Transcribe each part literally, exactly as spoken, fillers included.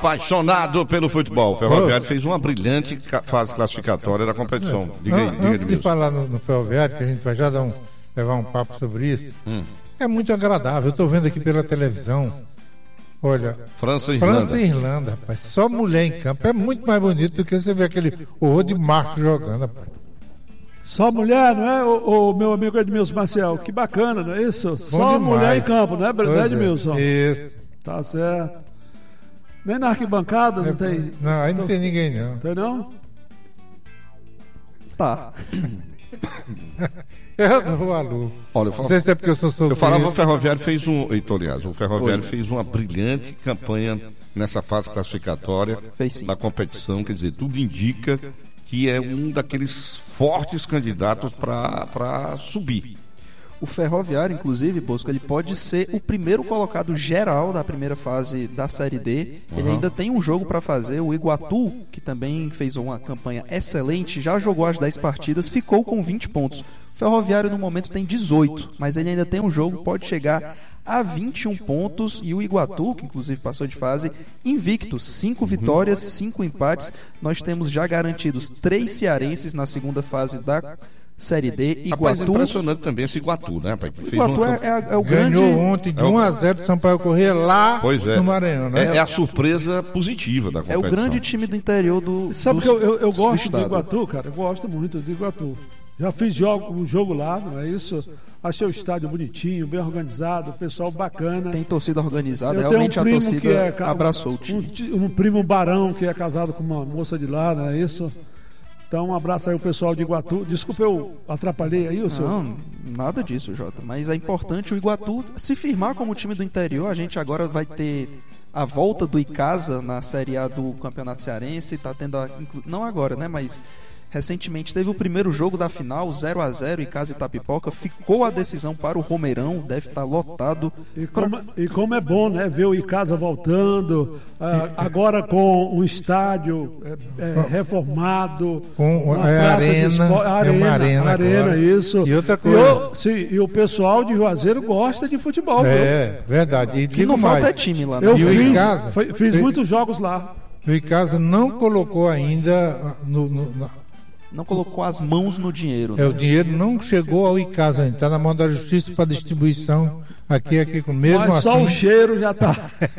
apaixonado pelo futebol. O Ferroviário fez uma brilhante fase classificatória da competição. Diga aí, diga Antes de falar no, no Ferroviário, que a gente vai já dar um, levar um papo sobre isso, hum. é muito agradável. Eu estou vendo aqui pela televisão. Olha, França e Irlanda. França e Irlanda, rapaz. Só mulher em campo. É muito mais bonito do que você ver aquele horror de macho jogando, rapaz. Só mulher, não é, o, o meu amigo Edmilson Marcel? Que bacana, não é isso? Bom Só demais. Mulher em campo, não é, pois Edmilson? É, isso. Tá certo. Nem na arquibancada não é, tem. Não, aí não tem ninguém, não. Tem não? Tá. Eu dou alô. Olha, eu falo, não sei se é porque eu sou solteiro. Eu falava, o Ferroviário fez um. Heitor, aliás, o Ferroviário Oi. fez uma brilhante campanha nessa fase classificatória da competição. Quer dizer, tudo indica que é um daqueles fortes candidatos para subir. O Ferroviário, inclusive, Bosco, ele pode ser o primeiro colocado geral da primeira fase da Série D. Uhum. Ele ainda tem um jogo para fazer. O Iguatu, que também fez uma campanha excelente, já jogou as dez partidas, ficou com vinte pontos. O Ferroviário, no momento, tem dezoito, mas ele ainda tem um jogo, pode chegar a vinte e um pontos. E o Iguatu, que inclusive passou de fase, invicto, cinco vitórias, cinco empates. Nós temos já garantidos três cearenses na segunda fase da Série D. Iguatu. Rapaz, é impressionante também esse Iguatu, né, pai? Que fez Iguatu uma... é, é, é o Ganhou grande... ontem de um a zero do Sampaio Corrêa lá é. no Maranhão, né? É, é a surpresa positiva da competição. É o grande time do interior do Sabe do, que eu, eu, eu gosto do do Iguatu, cara? Eu gosto muito do Iguatu. Já fiz jogo, um jogo lá, não é isso? Achei o estádio bonitinho, bem organizado, o pessoal bacana. Tem torcida organizada, eu realmente um a torcida que é, abraçou o time. Um, um primo barão que é casado com uma moça de lá, não é isso? Então, um abraço aí ao pessoal de Iguatu. Desculpa, eu atrapalhei aí o seu... Não, nada disso, Jota. Mas é importante o Iguatu se firmar como time do interior. A gente agora vai ter a volta do Icasa na Série A do Campeonato Cearense. Tá tendo a... Não agora, né? Mas... recentemente teve o primeiro jogo da final, zero a zero, Icasa e Itapipoca. Ficou a decisão para o Romeirão, deve estar lotado. E como, e como é bom, né, ver o Icasa voltando, uh, agora com um estádio é, é, reformado, com a arena, espo... a arena, é uma arena, arena isso. E outra coisa. E o, sim, e o pessoal de Juazeiro gosta de futebol. É, viu? verdade. E que não mais, falta é time lá. Né? Eu e fiz, Icasa, foi, fiz muitos jogos lá. O Icasa não colocou ainda no, no não colocou as mãos no dinheiro. É, né? o dinheiro não chegou ao Icasa ainda, está na mão da justiça para distribuição aqui, aqui com mesmo Mas assim. Só o cheiro já está.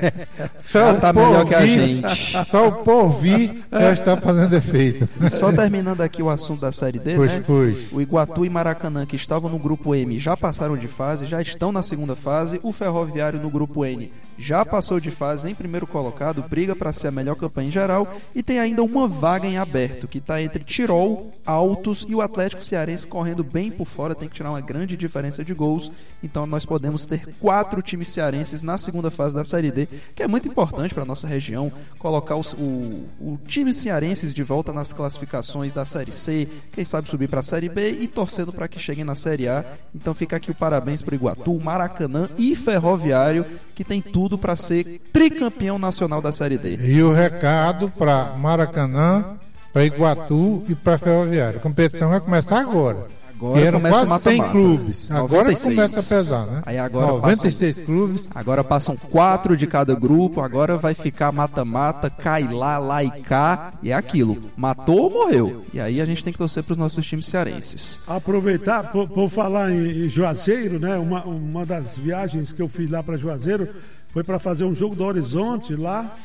Só já tá melhor que a gente. Só o porvir já está fazendo efeito. E só terminando aqui o assunto da Série D, pois, né? Pois. O Iguatu e Maracanã, que estavam no grupo M, já passaram de fase, já estão na segunda fase. O Ferroviário no grupo N já passou de fase em primeiro colocado, briga para ser a melhor campanha em geral, e tem ainda uma vaga em aberto, que está entre Tirol, Altos e o Atlético Cearense correndo bem por fora, tem que tirar uma grande diferença de gols. Então nós podemos ter quatro times cearenses na segunda fase da Série D, que é muito importante para a nossa região, colocar os, o, o time cearenses de volta nas classificações da Série C, quem sabe subir para a Série B e torcendo para que cheguem na Série A. Então fica aqui o parabéns para o Iguatu, Maracanã e Ferroviário, que tem tudo para ser tricampeão nacional da Série D. E o recado para Maracanã, para Iguatu e para Ferroviário. A competição vai começar agora. Agora e eram começa quase cem clubes. Agora noventa e seis. Começa a pesar, né? Aí agora noventa e seis passam, clubes. Agora passam quatro de cada grupo. Agora vai ficar mata-mata, cai lá, lá e cá. E é aquilo. Matou ou morreu? E aí a gente tem que torcer para os nossos times cearenses. Aproveitar, por, por falar em, em Juazeiro, né? Uma, uma das viagens que eu fiz lá para Juazeiro foi para fazer um jogo do Horizonte lá.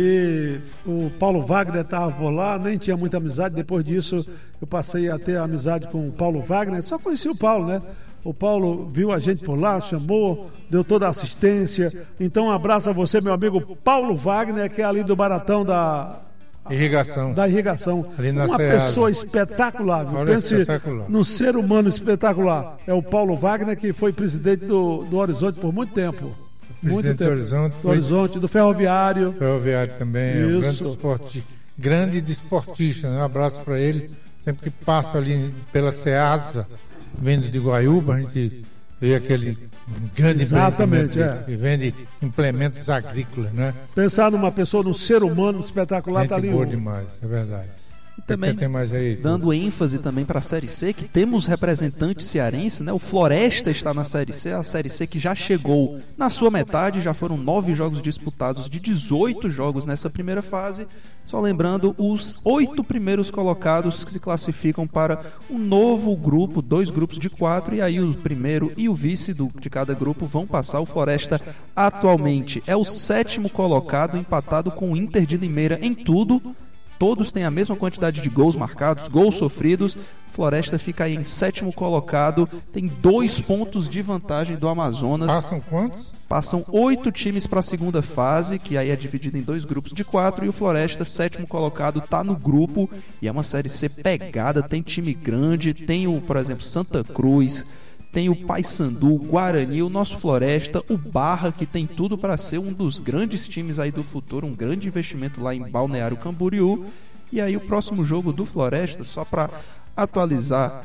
E o Paulo Wagner estava por lá, nem tinha muita amizade. Depois disso eu passei a ter amizade com o Paulo Wagner. Só conheci o Paulo, né? O Paulo viu a gente por lá, chamou, deu toda a assistência. Então um abraço a você, meu amigo Paulo Wagner, que é ali do Baratão da irrigação. Da irrigação. Ali na Uma Ceasa. Pessoa espetacular, viu? Pense espetacular. Num ser humano espetacular. É o Paulo Wagner, que foi presidente do, do Horizonte por muito tempo. Presidente do Horizonte, do Horizonte, do Ferroviário. Ferroviário também, é um grande, esporti, grande desportista, né? Um abraço para ele. Sempre que passa ali pela Ceasa, vindo de Guaiúba, a gente vê aquele grande Exatamente, é. que vende implementos agrícolas, né? Pensar numa pessoa, num ser humano espetacular, gente tá ali. Boa um... demais, é verdade. E também tem mais aí, dando ênfase também para a Série C, que temos representante cearense, né? O Floresta está na Série C, a Série C que já chegou na sua metade, já foram nove jogos disputados de dezoito jogos nessa primeira fase. Só lembrando, os oito primeiros colocados que se classificam para um novo grupo, dois grupos de quatro, e aí o primeiro e o vice do, de cada grupo vão passar. O Floresta atualmente é o sétimo colocado, empatado com o Inter de Limeira em tudo. Todos têm a mesma quantidade de gols marcados, gols sofridos. Floresta fica aí em sétimo colocado, tem dois pontos de vantagem do Amazonas. Passam quantos? Passam oito times para a segunda fase, que aí é dividida em dois grupos de quatro, e o Floresta, sétimo colocado, está no grupo, e é uma Série C pegada, tem time grande, tem o, por exemplo, Santa Cruz, tem o Paysandu, o Guarani, o nosso Floresta, o Barra, que tem tudo para ser um dos grandes times aí do futuro, um grande investimento lá em Balneário Camboriú. E aí o próximo jogo do Floresta, só para atualizar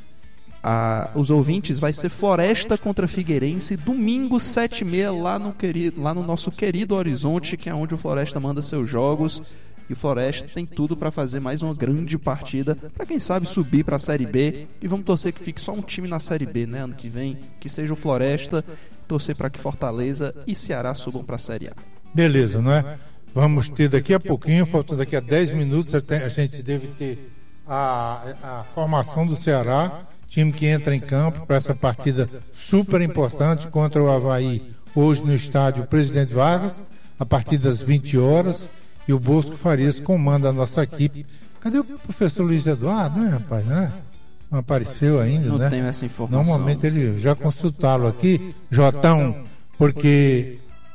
a, os ouvintes, vai ser Floresta contra Figueirense, domingo sete e meia, lá no, querido, lá no nosso querido Horizonte, que é onde o Floresta manda seus jogos. E o Floresta tem tudo para fazer mais uma grande partida, para quem sabe subir para a Série B. E vamos torcer que fique só um time na Série B, né, ano que vem, que seja o Floresta, torcer para que Fortaleza e Ceará subam para a Série A. Beleza, não é? Vamos ter daqui a pouquinho, faltam daqui a dez minutos, a gente deve ter a, a formação do Ceará, time que entra em campo para essa partida super importante contra o Avaí, hoje no estádio Presidente Vargas, a partir das vinte horas. E o Bosco Farias comanda a nossa equipe. Cadê o professor Luiz Eduardo, né, rapaz? Né? Não apareceu ainda, não né? Não tenho essa informação. Normalmente ele já consultá-lo aqui, Jotão, porque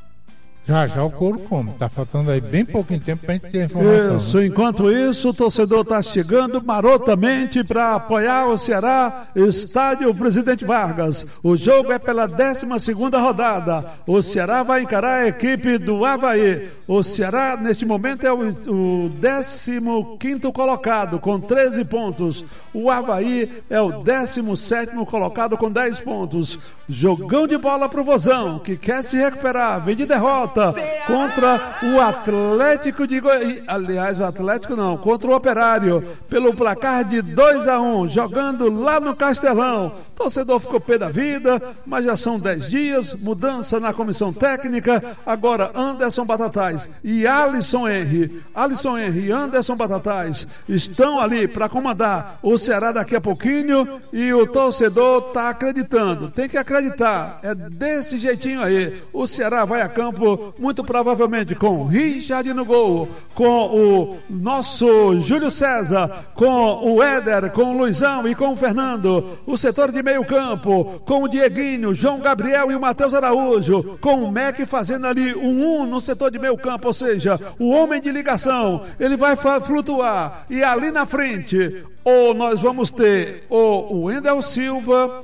já já o couro come. Tá faltando aí bem pouquinho tempo pra gente ter a informação. Isso, né? Enquanto isso, o torcedor tá chegando marotamente para apoiar o Ceará, estádio Presidente Vargas. O jogo é pela décima segunda rodada. O Ceará vai encarar a equipe do Avaí. O Ceará, neste momento, é o, o décimo quinto colocado, com treze pontos. O Avaí é o décimo sétimo colocado, com dez pontos. Jogão de bola pro Vozão, que quer se recuperar, vem de derrota contra o Atlético de Goiás, aliás, o Atlético não, contra o Operário, pelo placar de dois a um, jogando lá no Castelão. O torcedor ficou pé da vida, mas já são dez dias, mudança na comissão técnica. Agora Anderson Batatais e Alisson Henry, Alisson Henry e Anderson Batatais estão ali para comandar o Ceará daqui a pouquinho, e o torcedor está acreditando, tem que acreditar, é desse jeitinho aí. O Ceará vai a campo muito provavelmente com Richard no gol, com o nosso Júlio César, com o Éder, com o Luizão e com o Fernando. O setor de meio campo, com o Dieguinho, João Gabriel e o Matheus Araújo, com o Mac fazendo ali um um no setor de meio campo, ou seja, o homem de ligação, ele vai flutuar, e ali na frente, ou nós vamos ter ou o Wendel Silva,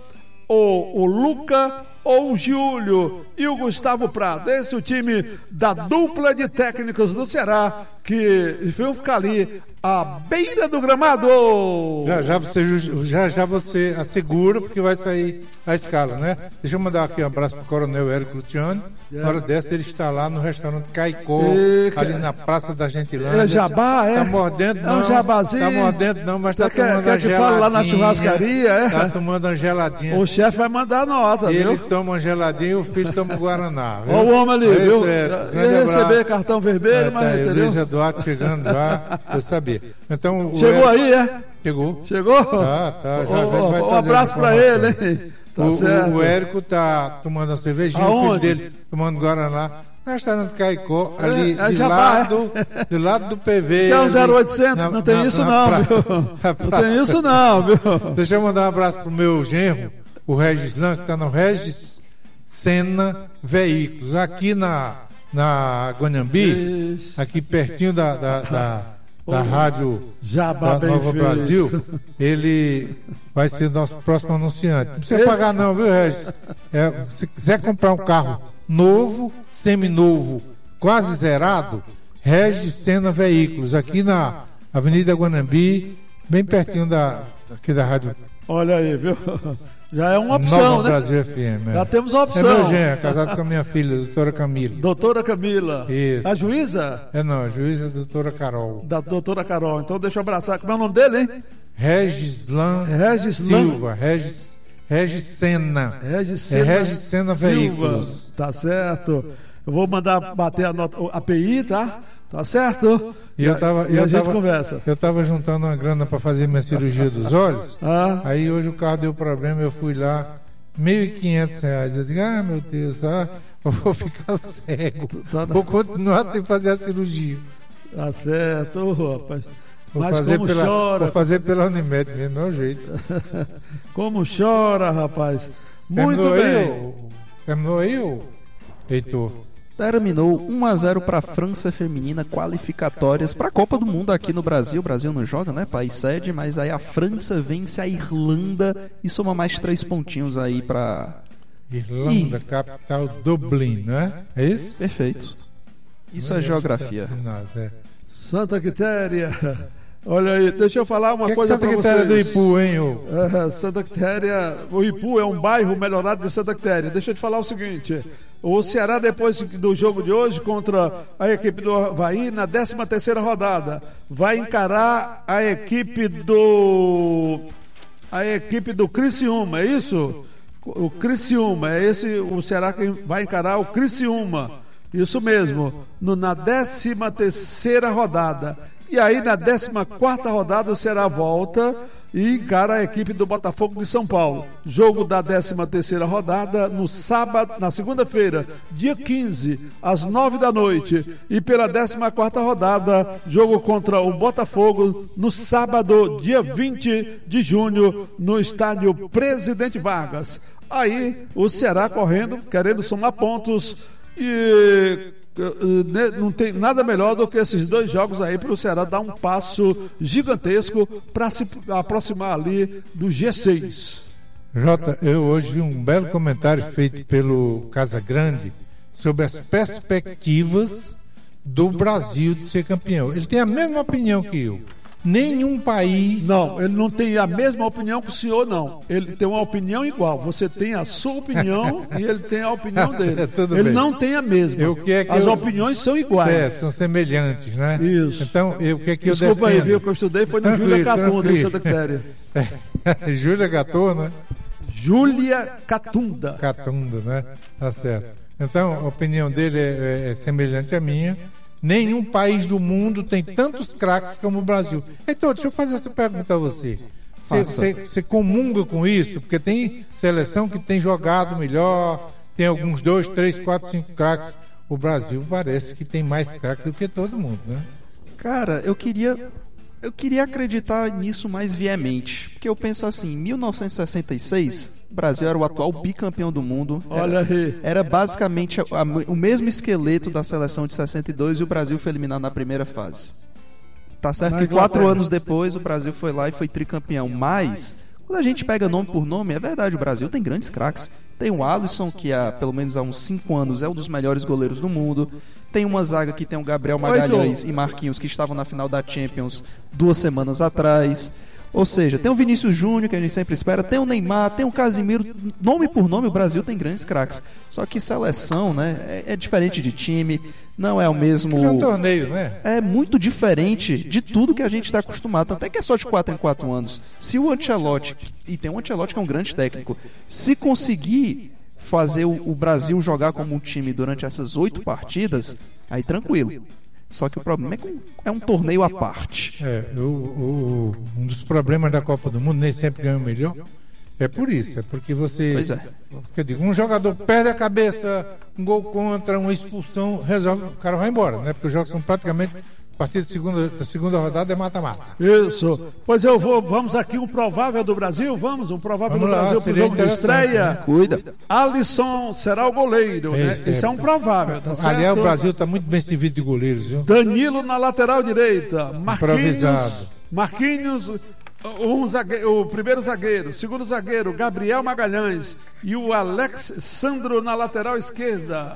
ou o Luca, ou o Júlio e o Gustavo Prado. Esse é o time da dupla de técnicos do Ceará, que veio ficar ali à beira do gramado. Já já você, já, já você assegura, porque vai sair a escala, né? Deixa eu mandar aqui um abraço para o Coronel Érico Luciano. Na hora dessa ele está lá no restaurante Caicó, e... ali na Praça da Gentilândia. É jabá, é? Tá mordendo não. É um jabazinho. Tá mordendo não, mas tá quer, tomando quer uma que geladinha. fala lá na churrascaria, é? Tá tomando uma geladinha. O chefe vai mandar nota, Ele viu? toma uma geladinha e o filho toma um Guaraná. Viu? Olha o homem ali, Esse viu? É, ia receber cartão vermelho, é, mas tá, entendeu? Luiz Eduardo chegando já, eu sabia. Então, Chegou Érico... aí, é? Chegou. Chegou? Tá, tá. Já, oh, já vai um abraço pra ele, hein? Tá o, certo. o Érico tá tomando uma cervejinha, Aonde? o filho dele tomando Guaraná. No restaurante Caicó, ali é, é de Jabá, lado, é? do lado do P V. Quer um ali, zero oitocentos? na, não tem na, isso na não, praça, viu? Não tem isso não, viu? Deixa eu mandar um abraço pro meu genro, o Regis Lan, que tá no Regis Sena Veículos, aqui na, na Guanhambi, aqui pertinho da, da, da, da rádio Jabá da Nova feito. Brasil. Ele vai ser nosso próximo anunciante. Não precisa Esse... pagar não, viu, Regis? É, se quiser comprar um carro novo, seminovo, quase zerado, Regis Sena Veículos, aqui na Avenida Guanambi, bem pertinho da, aqui da rádio. Olha aí, viu? Já é uma opção, Nova né? Brasil F M. É. Já temos uma opção. É meu genro, casado com a minha filha, doutora Camila. Doutora Camila. Isso. A juíza? É não, a juíza é a doutora Carol. Da doutora Carol. Então deixa eu abraçar. Como é o nome dele, hein? Regislan Regislan Silva. Regis, Regisena. Regisena, é Regisena Veículos. Silva. Tá certo. Eu vou mandar bater a, nota, a P I, tá? Tá certo? E eu tava, e eu a gente tava, conversa. Eu tava juntando uma grana para fazer minha cirurgia dos olhos. Ah. Aí hoje o carro deu problema, eu fui lá, mil e quinhentos reais. Eu digo, ah, meu Deus, ah, eu vou ficar cego. Tá, tá. Vou continuar sem fazer a cirurgia. Tá certo, oh, rapaz. Vou Mas fazer como pela, chora. Vou fazer pela Unimed mesmo, é o jeito. Como chora, rapaz. Muito Terminou bem. Aí, ô, terminou aí, ô, Heitor? Terminou um a zero para a França feminina, qualificatórias para a Copa do Mundo aqui no Brasil. O Brasil não joga, né? País sede, mas aí a França vence a Irlanda e soma mais três pontinhos aí para Irlanda, e... capital Dublin, né? É isso? Perfeito. Isso é, é geografia. É. Santa Quitéria. Olha aí, deixa eu falar uma que coisa para vocês. Santa Quitéria do Ipu, hein? Ô? É, Santa Quitéria, o Ipu é um bairro melhorado de Santa Quitéria. Deixa eu te falar o seguinte. O Ceará, depois do jogo de hoje contra a equipe do Avaí, na décima terceira rodada, vai encarar a equipe do a equipe do Criciúma, é isso? O Criciúma, é esse o Ceará que vai encarar o Criciúma, isso mesmo, no, na décima terceira rodada. E aí na décima quarta rodada o Ceará volta e encara a equipe do Botafogo de São Paulo. Jogo da décima terceira rodada no sábado, na segunda-feira, dia quinze, às nove da noite. E pela décima quarta rodada, jogo contra o Botafogo no sábado, dia vinte de junho, no estádio Presidente Vargas. Aí o Ceará correndo, querendo somar pontos e... não tem nada melhor do que esses dois jogos aí para o Ceará dar um passo gigantesco para se aproximar ali do G seis. Jota, eu hoje vi um belo comentário feito pelo Casagrande sobre as perspectivas do Brasil de ser campeão. Ele tem a mesma opinião que eu. Nenhum país... Não, ele não tem a mesma opinião que o senhor, não. Ele tem uma opinião igual. Você tem a sua opinião e ele tem a opinião dele. Tudo ele bem. Não tem a mesma. Eu, que é que As eu... opiniões são iguais. É, são semelhantes, né? Isso. Então, eu, o que é que Desculpa eu defendo? aí, viu? O que eu estudei foi no Júlia Catunda, em Santa Quitéria. Júlia Catunda, né? Júlia Catunda. Catunda, né? Tá certo. Então, a opinião dele é, é, é semelhante à minha. Nenhum país do mundo tem tantos craques como o Brasil. Então, deixa eu fazer essa pergunta a você. Você, você comunga com isso? Porque tem seleção que tem jogado melhor, tem alguns dois, três, quatro, cinco craques. O Brasil parece que tem mais craques do que todo mundo, né? Cara, eu queria... Eu queria acreditar nisso mais veemente, porque eu penso assim, em mil novecentos e sessenta e seis, o Brasil era o atual bicampeão do mundo. Olha aí. Era, era basicamente a, a, o mesmo esqueleto da seleção de sessenta e dois e o Brasil foi eliminado na primeira fase. Tá certo que quatro anos depois o Brasil foi lá e foi tricampeão, mas... Quando a gente pega nome por nome, é verdade, o Brasil tem grandes craques. Tem o Alisson, que há pelo menos há uns cinco anos é um dos melhores goleiros do mundo. Tem uma zaga que tem o Gabriel Magalhães e Marquinhos, que estavam na final da Champions duas semanas atrás. Ou seja, tem o Vinícius Júnior, que a gente sempre espera, tem o Neymar, tem o Casimiro. Nome por nome, o Brasil tem grandes craques. Só que seleção, né, é, é diferente de time, não é o mesmo... É um torneio, né? É muito diferente de tudo que a gente está acostumado, até que é só de quatro em quatro anos. Se o Ancelotti, e tem o Ancelotti que é um grande técnico, se conseguir fazer o, o Brasil jogar como um time durante essas oito partidas, aí tranquilo. Só que o problema é que é um torneio à parte. É, o, o, um dos problemas da Copa do Mundo, nem sempre ganha o melhor, é por isso, é porque você... Pois é. Eu digo, um jogador perde a cabeça, um gol contra, uma expulsão, resolve, o cara vai embora, né? Porque os jogos são praticamente... A partir da segunda, da segunda rodada é mata-mata. Isso. Pois eu vou, vamos aqui um provável do Brasil, vamos, um provável vamos do lá, Brasil para o jogo de estreia. Né? Cuida. Alisson será o goleiro, Esse, né? Esse é, é um provável, tá certo? Aliás, o Brasil está muito bem servido de goleiros, viu? Danilo na lateral direita, Marquinhos, improvisado. Marquinhos, um zagueiro, o primeiro zagueiro, segundo zagueiro, Gabriel Magalhães e o Alex Sandro na lateral esquerda.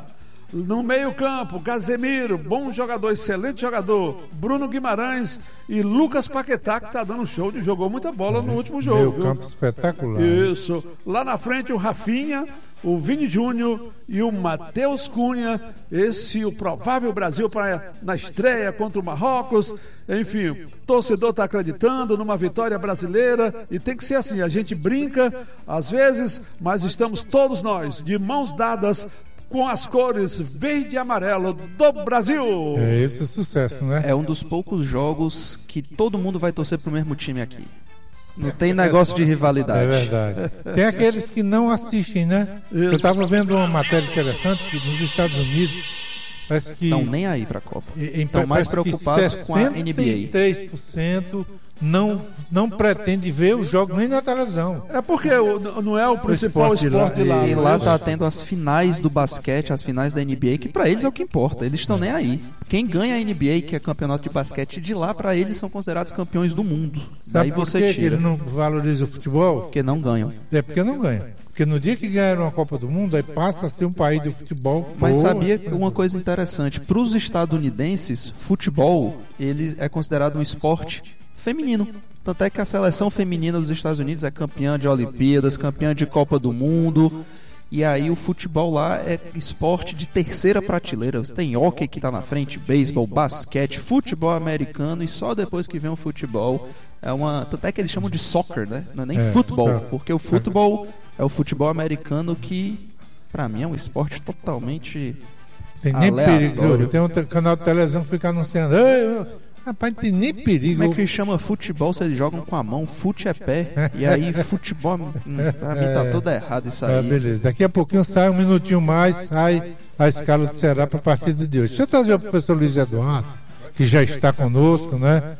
No meio campo, Casemiro, bom jogador, excelente jogador. Bruno Guimarães e Lucas Paquetá, que tá dando show, de jogou muita bola no último jogo. Meio viu? campo espetacular. Isso. Lá na frente o Rafinha, o Vini Júnior e o Matheus Cunha. Esse o provável Brasil pra, na estreia contra o Marrocos. Enfim, o torcedor está acreditando numa vitória brasileira e tem que ser assim. A gente brinca às vezes, mas estamos todos nós de mãos dadas com as cores verde e amarelo do Brasil. É esse o sucesso, né? É um dos poucos jogos que todo mundo vai torcer pro mesmo time aqui. Não tem negócio de rivalidade. É verdade. Tem aqueles que não assistem, né? Isso. Eu estava vendo uma matéria interessante que nos Estados Unidos parece que... Estão nem aí pra Copa. Em, Estão mais preocupados com a N B A. sessenta e três por cento não, não pretende ver o jogo nem na televisão. É porque o, não é o principal o esporte, esporte de lá. E lá tá tendo as finais do basquete, as finais da N B A, que pra eles é o que importa. Eles estão nem aí. Quem ganha a N B A, que é campeonato de basquete, de lá pra eles são considerados campeões do mundo. Sabe Daí por você que eles não valorizam o futebol? Porque não ganham. É porque não ganham. Porque no dia que ganharam a Copa do Mundo, aí passa a ser um país de futebol. Mas boa. Sabia uma coisa interessante? Para os estadunidenses, futebol ele é considerado um esporte feminino. Tanto é que a seleção feminina dos Estados Unidos é campeã de Olimpíadas, campeã de Copa do Mundo. E aí o futebol lá é esporte de terceira prateleira. Você tem hóquei que está na frente, beisebol, basquete, futebol americano, e só depois que vem o futebol é uma... Tanto é que eles chamam de soccer, né? Não é nem é, futebol, é. Porque o futebol é o futebol americano que, pra mim, é um esporte totalmente tem nem perigo. Tem um canal de televisão que fica anunciando... Rapaz, não tem nem perigo. Como é que chama futebol se eles jogam com a mão? Fute é pé. E aí, futebol, hum, pra mim tá tudo errado isso aí. É, beleza. Daqui a pouquinho sai um minutinho mais, sai a escala do Ceará para a partida de hoje. Deixa eu trazer o professor Luiz Eduardo, que já está conosco, né?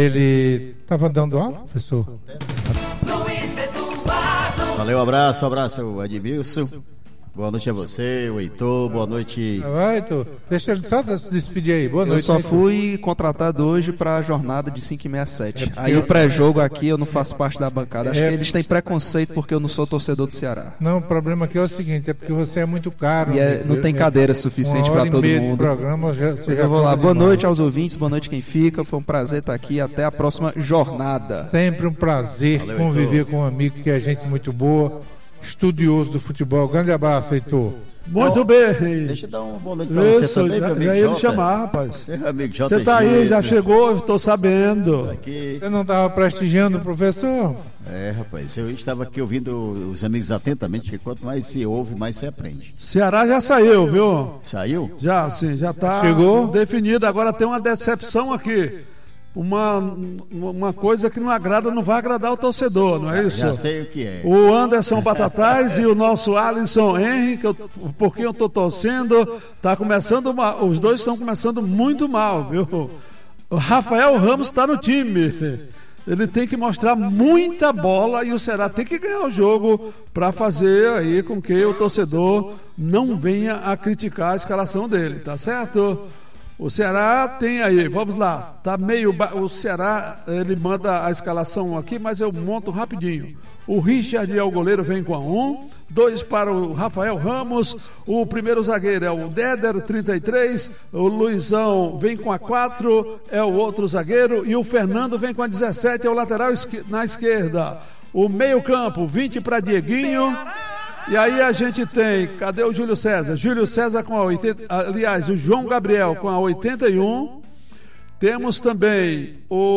Ele estava dando aula, professor? Luiz Eduardo. Valeu, abraço, abraço, Edmilson. Boa noite a você, o Heitor, boa noite. Vai, Heitor. Deixa ele só se despedir aí. Boa noite. Eu só Heitor. fui contratado hoje para a jornada de cinco e sessenta e sete. É aí o pré-jogo aqui eu não faço parte da bancada. Acho é... que eles têm preconceito porque eu não sou torcedor do Ceará. Não, o problema aqui é o seguinte, é porque você é muito caro. E é, não tem cadeira é, suficiente para todo mundo. De programa, já, você eu vou lá. Boa demais. Noite aos ouvintes, boa noite quem fica. Foi um prazer estar aqui. Até a próxima jornada. Sempre um prazer Valeu, conviver Heitor. Com um amigo que é gente muito boa, estudioso do futebol. Grande abraço, Heitor. Muito Bom, bem. Deixa eu dar uma boa noite pra Isso, você também, já, meu amigo já ia Jota. me chamar, rapaz. Meu amigo Jota. Você tá aí, já chegou, estou sabendo. Aqui. Você não estava prestigiando o professor? É, rapaz, eu estava aqui ouvindo os amigos atentamente, porque quanto mais se ouve, mais se aprende. Ceará já saiu, viu? Saiu? Já, sim, já tá Chegou? definido. Agora tem uma decepção aqui. Uma, uma coisa que não agrada, não vai agradar o torcedor, não é isso? Já sei o que é. O Anderson Batatais e o nosso Alisson Henry, que eu, por quem eu estou torcendo, tá começando mal, os dois estão começando muito mal, viu? O Rafael Ramos está no time. Ele tem que mostrar muita bola e o Ceará tem que ganhar o jogo para fazer aí com que o torcedor não venha a criticar a escalação dele, tá certo? O Ceará tem aí, vamos lá, tá meio, ba... o Ceará, ele manda a escalação aqui, mas eu monto rapidinho. O Richard é o goleiro, vem com a um, dois para o Rafael Ramos, o primeiro zagueiro é o Déder, trinta e três, o Luizão vem com a quatro, é o outro zagueiro, e o Fernando vem com a dezessete, é o lateral esqui... na esquerda. O meio campo, vinte para Dieguinho. E aí a gente tem, cadê o Júlio César? Júlio César com a oitenta, aliás, o João Gabriel com a oitenta e um. Temos também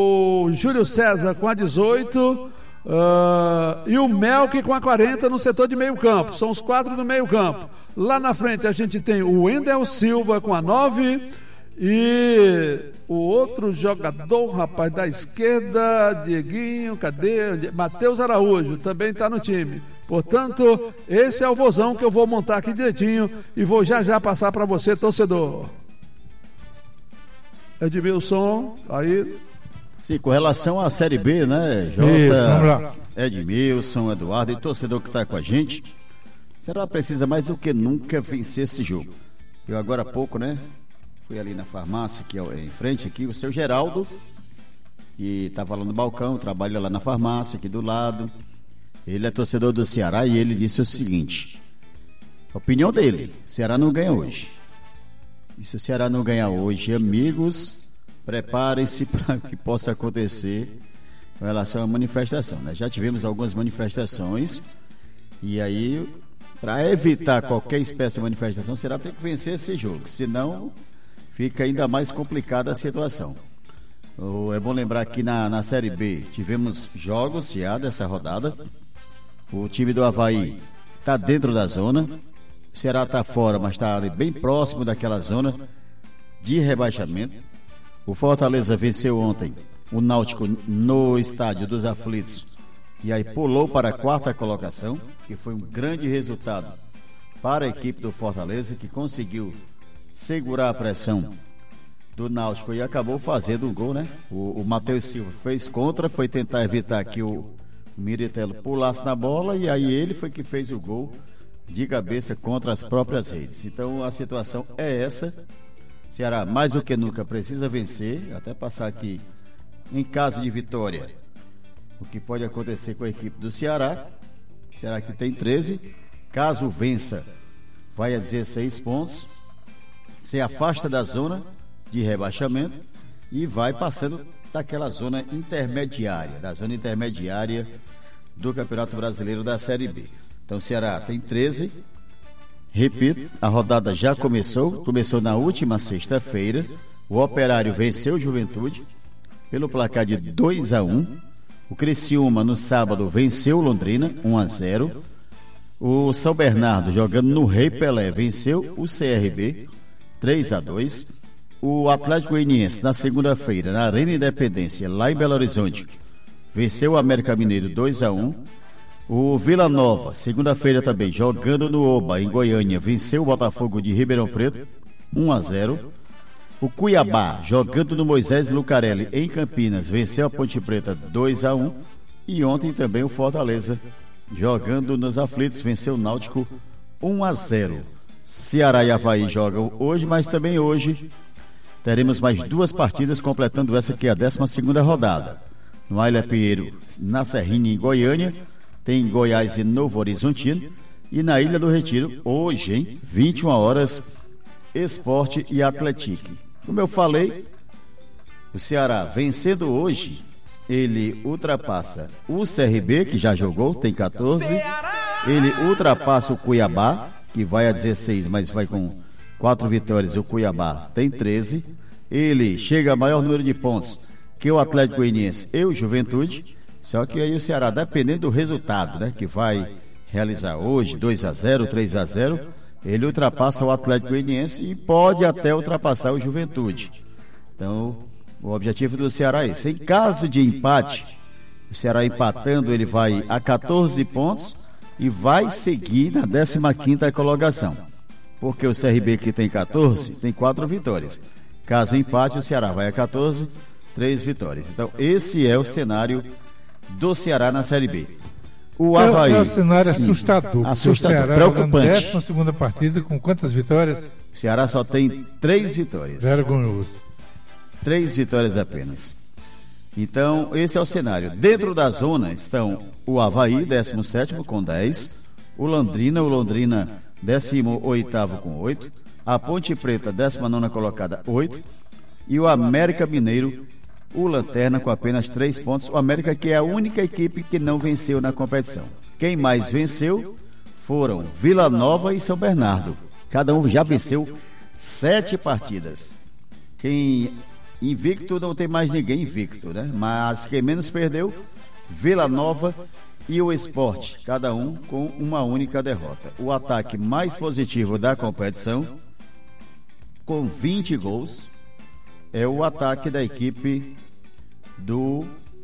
o Júlio César com a dezoito. Uh, e o Melk com a quarenta no setor de meio campo. São os quatro do meio campo. Lá na frente a gente tem o Wendel Silva com a nove. E o outro jogador, rapaz, da esquerda, Dieguinho, cadê? Matheus Araújo, também está no time. Portanto, esse é o vozão que eu vou montar aqui direitinho e vou já já passar para você, torcedor. Edmilson, aí. Sim, com relação à Série B, né, Jota, Edmilson, Eduardo e torcedor que está com a gente, será precisa mais do que nunca vencer esse jogo. Eu agora há pouco, né, fui ali na farmácia, aqui em frente, aqui, o seu Geraldo, que estava lá no balcão, trabalha lá na farmácia, aqui do lado. Ele é torcedor do Ceará e ele disse o seguinte: a opinião dele, o Ceará não ganha hoje. E se o Ceará não ganhar hoje, amigos, preparem-se para o que possa acontecer com relação à manifestação, né? Já tivemos algumas manifestações e aí, para evitar qualquer espécie de manifestação, o Ceará tem que vencer esse jogo, senão fica ainda mais complicada a situação. É bom lembrar que na, na Série B tivemos jogos já dessa rodada. O time do Avaí está dentro da zona, o Ceará está fora, mas está ali bem próximo daquela zona de rebaixamento. O Fortaleza venceu ontem o Náutico no Estádio dos Aflitos e aí pulou para a quarta colocação, que foi um grande resultado para a equipe do Fortaleza, que conseguiu segurar a pressão do Náutico e acabou fazendo um gol, né? O, o Matheus Silva fez contra, foi tentar evitar que o Miritello pulasse na bola e aí ele foi que fez o gol de cabeça contra as próprias redes. Então a situação é essa. Ceará mais do que nunca precisa vencer, até passar aqui em caso de vitória o que pode acontecer com a equipe do Ceará. O Ceará que tem treze, caso vença vai a dezesseis pontos, se afasta da zona de rebaixamento e vai passando daquela zona intermediária, da zona intermediária do Campeonato Brasileiro da Série B. Então o Ceará tem treze. Repito, a rodada já começou, começou na última sexta-feira. O Operário venceu o Juventude pelo placar de dois a um. O Criciúma no sábado venceu o Londrina um a zero. O São Bernardo, jogando no Rei Pelé, venceu o C R B três a dois. O Atlético Goianiense na segunda-feira na Arena Independência, lá em Belo Horizonte, venceu o América Mineiro dois a um. O Vila Nova, segunda-feira também, jogando no Oba, em Goiânia, venceu o Botafogo de Ribeirão Preto, um a zero. O Cuiabá, jogando no Moisés Lucarelli, em Campinas, venceu a Ponte Preta dois a um. E ontem também o Fortaleza, jogando nos Aflitos, venceu o Náutico um a zero. Ceará e Avaí jogam hoje, mas também hoje teremos mais duas partidas, completando essa que é a décima segunda rodada. No Ilha Pinheiro, na Serrinha, em Goiânia, tem Goiás e Novo Horizontino. E na Ilha do Retiro, hoje, hein, vinte e uma horas, Esporte e Atlético. Como eu falei, o Ceará vencendo hoje, ele ultrapassa o C R B, que já jogou, tem catorze. Ele ultrapassa o Cuiabá, que vai a dezesseis, mas vai com quatro vitórias. O Cuiabá tem treze. Ele chega a maior número de pontos que o Atlético Goianiense e o Juventude. Só que aí o Ceará, dependendo do resultado, né, que vai realizar hoje, dois a zero, três a zero, ele ultrapassa o Atlético Goianiense e pode até ultrapassar o Juventude. Então, o objetivo do Ceará é esse. Em caso de empate, o Ceará empatando, ele vai a catorze pontos e vai seguir na décima quinta colocação. Porque o C R B, que tem catorze, tem quatro vitórias. Caso empate, o Ceará vai a catorze, três vitórias. Então, esse é o cenário do Ceará na Série B. O Avaí. É, é um cenário sim, assustador. Assustador, o Ceará preocupante. décima segunda partida com quantas vitórias? O Ceará só tem três vitórias. Vergonhoso. Três vitórias apenas. Então, esse é o cenário. Dentro da zona estão o Avaí, décimo sétimo, com dez. O Londrina, o Londrina, décimo oitavo, com oito. A Ponte Preta, décima nona colocada, oito. E o América Mineiro, o Lanterna, com apenas três pontos. O América, que é a única equipe que não venceu na competição. Quem mais venceu foram Vila Nova e São Bernardo. Cada um já venceu sete partidas. Quem invicto, não tem mais ninguém invicto, né? Mas quem menos perdeu, Vila Nova e o Sport, cada um com uma única derrota. O ataque mais positivo da competição, com vinte gols, é o ataque da equipe do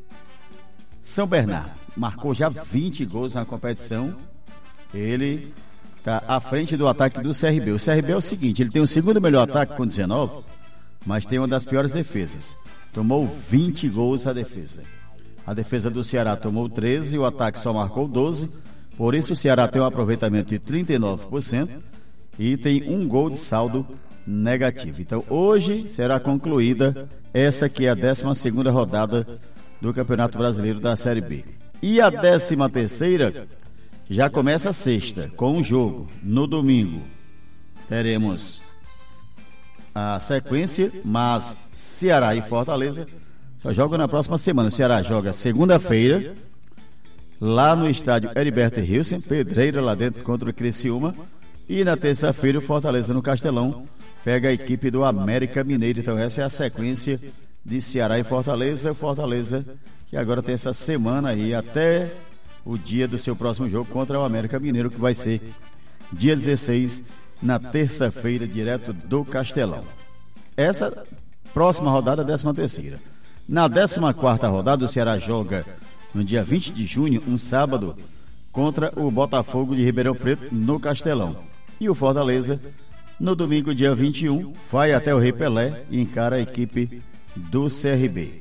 São Bernardo. Marcou já vinte gols na competição. Ele está à frente do ataque do C R B. O C R B é o seguinte, ele tem o segundo melhor ataque com dezenove, mas tem uma das piores defesas. Tomou vinte gols a defesa. A defesa do Ceará tomou treze, o ataque só marcou doze. Por isso o Ceará tem um aproveitamento de trinta e nove por cento e tem um gol de saldo negativo. Então hoje será concluída essa que é a décima segunda rodada do Campeonato Brasileiro da Série B. E a décima terceira já começa a sexta, com um jogo. No domingo teremos a sequência, mas Ceará e Fortaleza só jogam na próxima semana. O Ceará joga segunda-feira, lá no estádio Heriberto Hilsen, Pedreira lá dentro contra o Criciúma. E na terça-feira o Fortaleza no Castelão pega a equipe do América Mineiro. Então essa é a sequência de Ceará e Fortaleza. Fortaleza que agora tem essa semana aí até o dia do seu próximo jogo contra o América Mineiro, que vai ser dia dezesseis, na terça-feira, direto do Castelão. Essa próxima rodada, décima terceira. Na décima quarta rodada, o Ceará joga no dia vinte de junho, um sábado, contra o Botafogo de Ribeirão Preto, no Castelão. E o Fortaleza, no domingo, dia vinte e um, vai até o Rei Pelé e encara a equipe do C R B.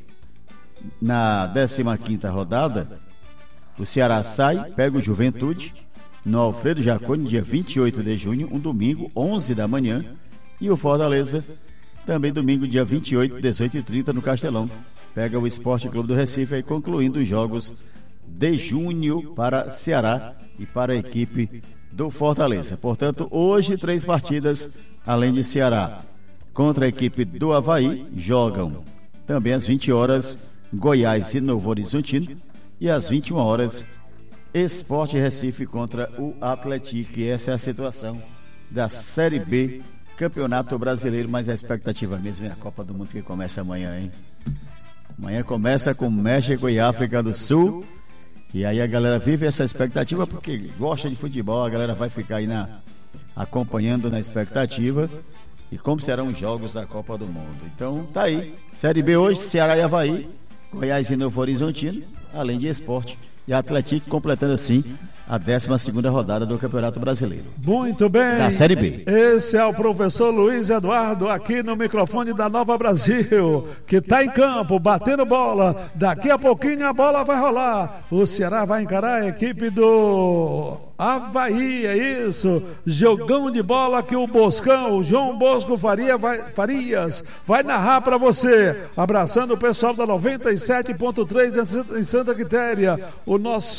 Na décima quinta rodada, o Ceará sai, pega o Juventude, no Alfredo Jaconi, dia vinte e oito de junho, um domingo, onze da manhã. E o Fortaleza, também domingo, dia vinte e oito, dezoito e trinta, no Castelão, pega o Esporte Clube do Recife, aí concluindo os jogos de junho para Ceará e para a equipe do Fortaleza. Portanto, hoje três partidas, além de Ceará contra a equipe do Avaí, jogam também às vinte horas Goiás e Novo Horizontino, e às vinte e uma horas Sport Recife contra o Atlético. E essa é a situação da Série B, Campeonato Brasileiro. Mas a expectativa mesmo é a Copa do Mundo, que começa amanhã, hein? Amanhã começa com México e África do Sul. E aí a galera vive essa expectativa porque gosta de futebol. A galera vai ficar aí na, acompanhando na expectativa. E como serão os jogos da Copa do Mundo. Então tá aí, Série B hoje, Ceará e Avaí, Goiás e Novo Horizontino, além de Esporte e Atlético, completando assim a décima segunda rodada do Campeonato Brasileiro. Muito bem. Da Série B. Esse é o professor Luiz Eduardo, aqui no microfone da Nova Brasil, que está em campo, batendo bola. Daqui a pouquinho a bola vai rolar. O Ceará vai encarar a equipe do Avaí, é isso. Jogão de bola que o Boscão, o João Bosco Faria vai, Farias, vai narrar para você. Abraçando o pessoal da noventa e sete ponto três em Santa Quitéria. O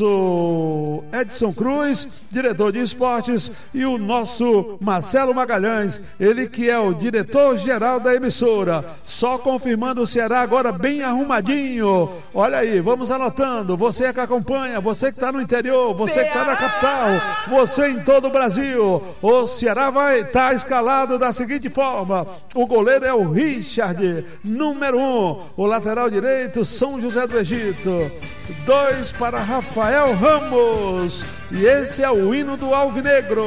nosso Edson Cruz, diretor de esportes, e o nosso Marcelo Magalhães, ele que é o diretor-geral da emissora. Só confirmando o Ceará agora bem arrumadinho. Olha aí, vamos anotando. Você que acompanha, você que está no interior, você que está na capital, você em todo o Brasil. O Ceará vai estar tá escalado da seguinte forma: o goleiro é o Richard, número um. O lateral direito, São José do Egito. Dois para Rafael Ramos. E esse é o hino do Alvinegro.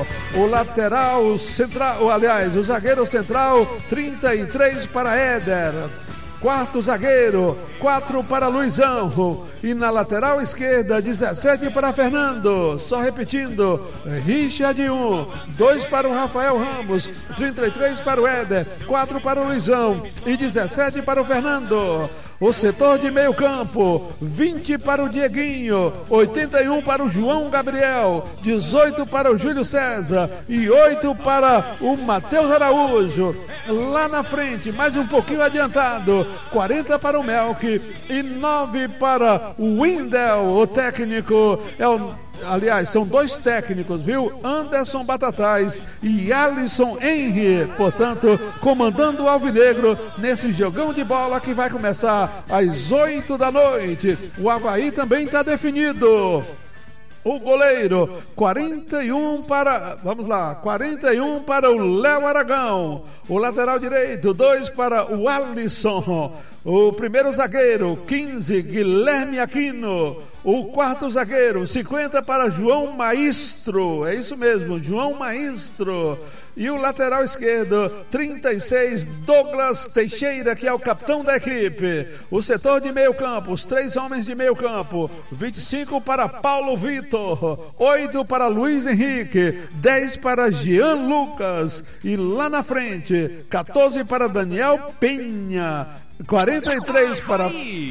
O lateral central, aliás, o zagueiro central, trinta e três para Éder. Quarto zagueiro, quatro para Luizão. E na lateral esquerda, dezessete para Fernando. Só repetindo, Richard um, dois para o Rafael Ramos, trinta e três para o Éder, quatro para o Luizão e dezessete para o Fernando. O setor de meio campo, vinte para o Dieguinho, oitenta e um para o João Gabriel, dezoito para o Júlio César e oito para o Matheus Araújo. Lá na frente, mais um pouquinho adiantado, quarenta para o Melk e nove para o Windel. O técnico é o... Aliás, são dois técnicos, viu? Anderson Batatais e Alisson Henry, portanto, comandando o Alvinegro nesse jogão de bola que vai começar às oito da noite. O Avaí também está definido. O goleiro, quarenta e um para, vamos lá, quarenta e um para o Léo Aragão. O lateral direito, dois para o Alisson. O primeiro zagueiro, quinze, Guilherme Aquino. O quarto zagueiro, cinquenta para João Maestro. É isso mesmo, João Maestro. E o lateral esquerdo, trinta e seis, Douglas Teixeira, que é o capitão da equipe. O setor de meio campo, os três homens de meio campo, vinte e cinco para Paulo Vitor, oito para Luiz Henrique, dez para Jean Lucas. E lá na frente, quatorze para Daniel Penha, quarenta e três para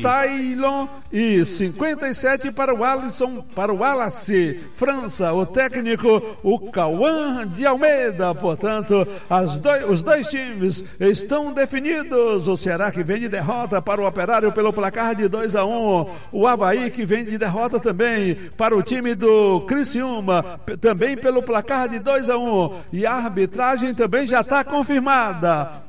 Tailon e cinquenta e sete para o Alisson, para o Wallace França. O técnico, o Cauã de Almeida. Portanto, as dois, os dois times estão definidos. O Ceará que vem de derrota para o Operário pelo placar de dois a um. O Avaí que vem de derrota também para o time do Criciúma, também pelo placar de dois a um. E a arbitragem também já está confirmada.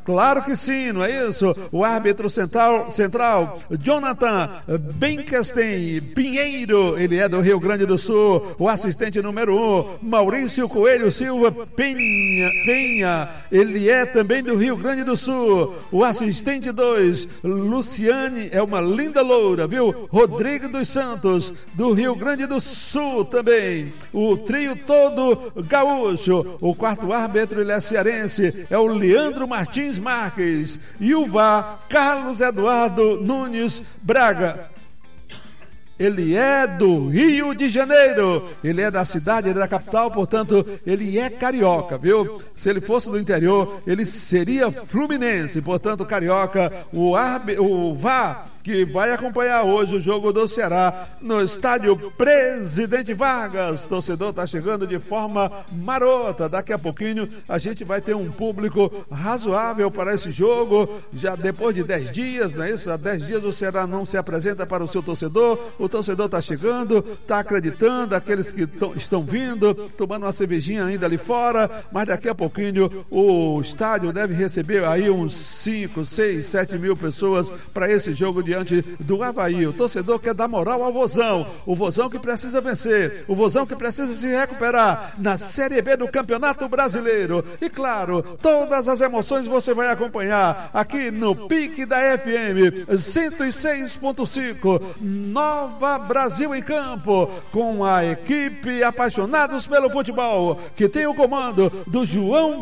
Claro que sim, não é isso? O árbitro central, central Jonathan Benkenstein Pinheiro, ele é do Rio Grande do Sul. O assistente número um, Maurício Coelho Silva Penha, Penha, ele é também do Rio Grande do Sul. O assistente dois, Luciane, é uma linda loura, viu? Rodrigo dos Santos, do Rio Grande do Sul também. O trio todo gaúcho. O quarto árbitro, ele é cearense, é o Leandro Martins Marques. E o V A R, Carlos Eduardo Nunes Braga. Ele é do Rio de Janeiro, ele é da cidade, da capital, portanto, ele é carioca, viu? Se ele fosse do interior, ele seria fluminense, portanto, carioca. O, arbe, o V A R, que vai acompanhar hoje o jogo do Ceará no estádio Presidente Vargas. Torcedor está chegando de forma marota. Daqui a pouquinho a gente vai ter um público razoável para esse jogo. Já depois de dez dias, não é isso? Há dez dias o Ceará não se apresenta para o seu torcedor. O torcedor está chegando, está acreditando, aqueles que tão, estão vindo, tomando uma cervejinha ainda ali fora, mas daqui a pouquinho o estádio deve receber aí uns cinco, seis, sete mil pessoas para esse jogo de diante do Avaí. O torcedor quer dar moral ao Vozão, o Vozão que precisa vencer, o Vozão que precisa se recuperar na Série B do Campeonato Brasileiro. E claro, todas as emoções você vai acompanhar aqui no Pique da F M cento e seis ponto cinco, Nova Brasil em Campo, com a equipe Apaixonados pelo Futebol, que tem o comando do João